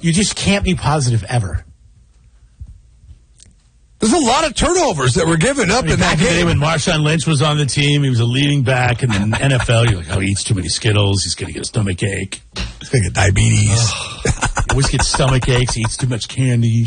You just can't be positive ever. There's a lot of turnovers that were given up in that game. When Marshawn Lynch was on the team, he was a leading back. And in the NFL, you're like, oh, he eats too many Skittles. He's going to get a stomach ache. He's going to get diabetes. He always gets stomach aches. He eats too much candy.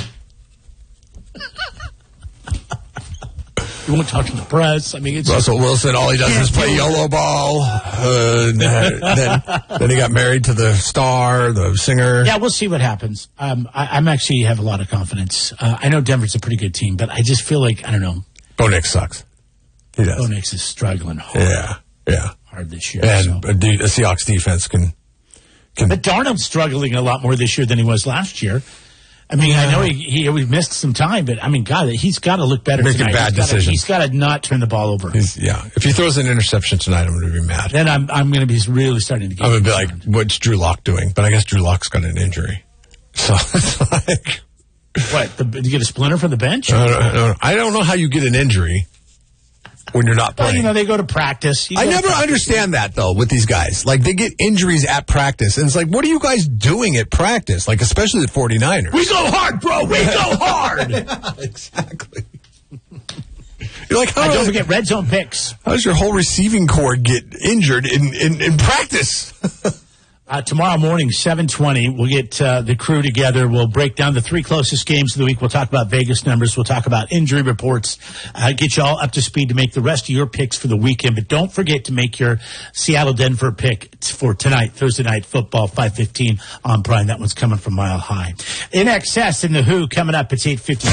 He won't talk to the press. I mean, it's Russell Wilson, all he does is play YOLO ball. Then he got married to the star, the singer. Yeah, we'll see what happens. I'm actually have a lot of confidence. I know Denver's a pretty good team, but I just feel like, I don't know. Bo Nix sucks. He does. Bo Nix is struggling hard. Yeah. Hard this year. And the Seahawks defense can. But Darnold's struggling a lot more this year than he was last year. I mean, I know he missed some time, but I mean, God, he's got to look better Making tonight. bad decisions. He's got to not turn the ball over. If he throws an interception tonight, I'm going to be mad. Then I'm going to be really starting to get. I'm going to be like, what's Drew Lock doing? But I guess Drew Lock's got an injury, so it's like, what? Did you get a splinter from the bench? I don't know how you get an injury when you're not playing. Well, they go to practice. I never understand that, though, with these guys. Like, they get injuries at practice. And it's like, what are you guys doing at practice? Like, especially the 49ers. We go hard, bro. We go hard. Exactly. You're like, don't forget red zone picks. How does your whole receiving core get injured in practice? Tomorrow morning, 7:20, we'll get the crew together. We'll break down the 3 closest games of the week. We'll talk about Vegas numbers. We'll talk about injury reports. Get you all up to speed to make the rest of your picks for the weekend. But don't forget to make your Seattle-Denver pick for tonight, Thursday Night Football, 5:15 on Prime. That one's coming from Mile High. In Excess and The Who coming up. It's 8:50.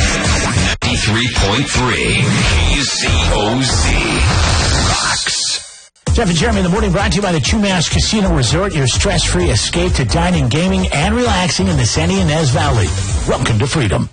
93.3 KCOZ. Rocks. Jeff and Jeremy in the morning, brought to you by the Chumash Casino Resort, your stress-free escape to dining, gaming, and relaxing in the San Ynez Valley. Welcome to freedom.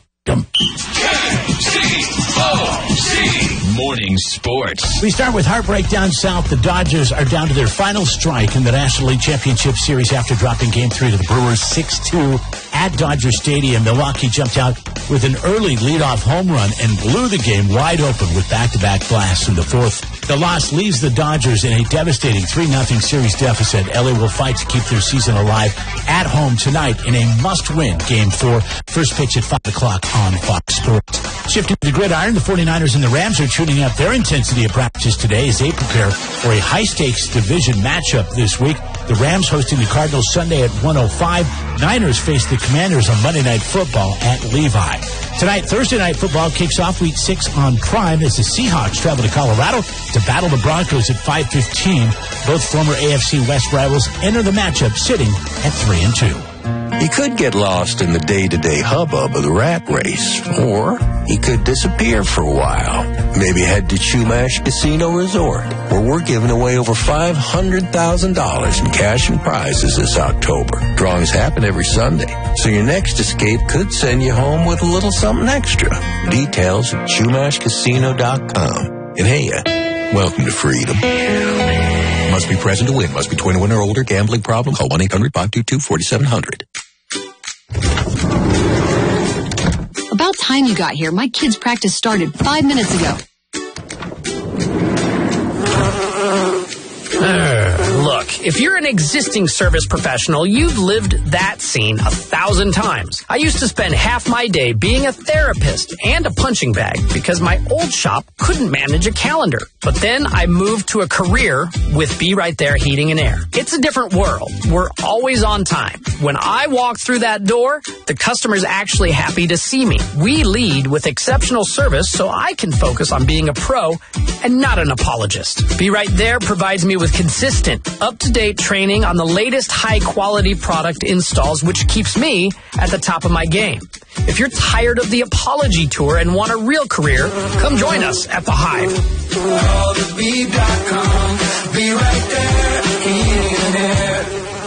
KCOZ Morning Sports. We start with heartbreak down south. The Dodgers are down to their final strike in the National League Championship Series after dropping Game 3 to the Brewers 6-2 at Dodger Stadium. Milwaukee jumped out with an early leadoff home run and blew the game wide open with back-to-back blasts in the fourth. The loss leaves the Dodgers in a devastating 3-0 series deficit. LA will fight to keep their season alive at home tonight in a must-win Game 4. First pitch at 5 o'clock on Fox Sports. Shifting to the gridiron, the 49ers and the Rams are tuning up their intensity of practice today as they prepare for a high-stakes division matchup this week. The Rams hosting the Cardinals Sunday at 1:05. Niners face the Commanders on Monday Night Football at Levi. Tonight, Thursday Night Football kicks off Week 6 on Prime as the Seahawks travel to Colorado to battle the Broncos at 5:15. Both former AFC West rivals enter the matchup sitting at 3-2. He could get lost in the day-to-day hubbub of the rat race, or he could disappear for a while. Maybe head to Chumash Casino Resort, where we're giving away over $500,000 in cash and prizes this October. Drawings happen every Sunday, so your next escape could send you home with a little something extra. Details at ChumashCasino.com. And hey, welcome to freedom. Must be present to win. Must be 21 or older. Gambling problem? Call 1-800-522-4700. About time you got here. My kids' practice started 5 minutes ago. Look, if you're an existing service professional, you've lived that scene 1,000 times. I used to spend half my day being a therapist and a punching bag because my old shop couldn't manage a calendar. But then I moved to a career with Be Right There Heating and Air. It's a different world. We're always on time. When I walk through that door, the customer's actually happy to see me. We lead with exceptional service so I can focus on being a pro and not an apologist. Be Right There provides me with consistent, up-to-date training on the latest high-quality product installs, which keeps me at the top of my game. If you're tired of the apology tour and want a real career, come join us at The Hive. Allthebe.com. Be Right There, Heating and Air.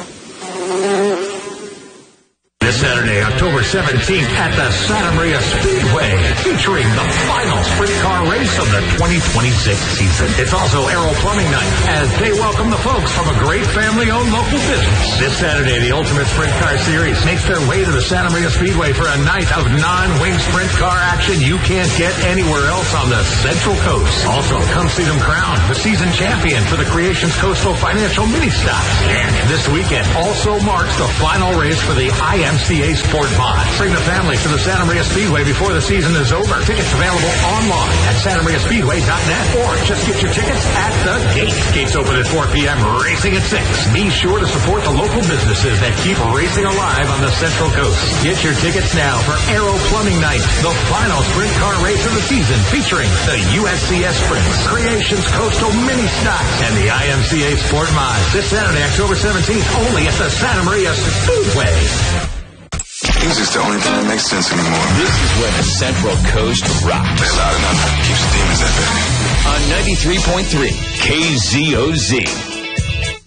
This Saturday, October 17th at the Santa Maria Speedway, featuring the final sprint car race of the 2026 season. It's also Aero Plumbing Night as they welcome the folks from a great family-owned local business. This Saturday, the Ultimate Sprint Car Series makes their way to the Santa Maria Speedway for a night of non-wing sprint car action you can't get anywhere else on the Central Coast. Also, come see them crown the season champion for the Creations Coastal Financial Mini Stocks. And this weekend also marks the final race for the IM IMCA Sport Mod. Bring the family to the Santa Maria Speedway before the season is over. Tickets available online at santamariaspeedway.net or just get your tickets at the gate. Gates open at 4 p.m., racing at 6. Be sure to support the local businesses that keep racing alive on the Central Coast. Get your tickets now for Aero Plumbing Night, the final sprint car race of the season featuring the USCS Sprints, Creations Coastal Mini Stocks, and the IMCA Sport Mod. This Saturday, October 17th, only at the Santa Maria Speedway. Music's the only thing that makes sense anymore. This is when the Central Coast rocks. Play loud enough, keeps the demons at bay. On 93.3 KZOZ.